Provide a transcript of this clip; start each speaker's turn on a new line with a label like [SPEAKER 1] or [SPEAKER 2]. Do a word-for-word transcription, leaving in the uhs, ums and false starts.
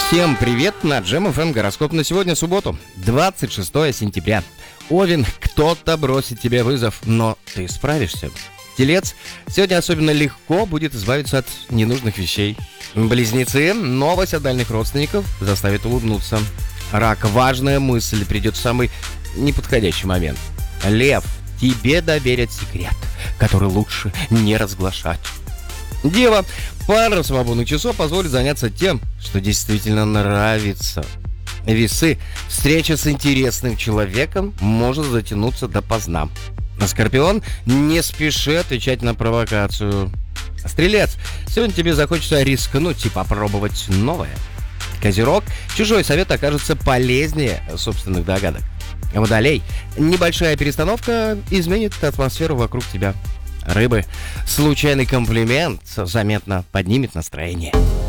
[SPEAKER 1] Всем привет, на Джем эф эм гороскоп на сегодня, субботу, двадцать шестое сентября. Овен, кто-то бросит тебе вызов, но ты справишься. Телец, сегодня особенно легко будет избавиться от ненужных вещей. Близнецы, новость от дальних родственников заставит улыбнуться. Рак, важная мысль придет в самый неподходящий момент. Лев, тебе доверят секрет, который лучше не разглашать. Дева, пара свободных часов позволит заняться тем, что действительно нравится. Весы, встреча с интересным человеком может затянуться допоздна. Скорпион, не спеши отвечать на провокацию. Стрелец, сегодня тебе захочется рискнуть и попробовать новое. Козерог, чужой совет окажется полезнее собственных догадок. Водолей, небольшая перестановка изменит атмосферу вокруг тебя. Рыбы, случайный комплимент заметно поднимет настроение.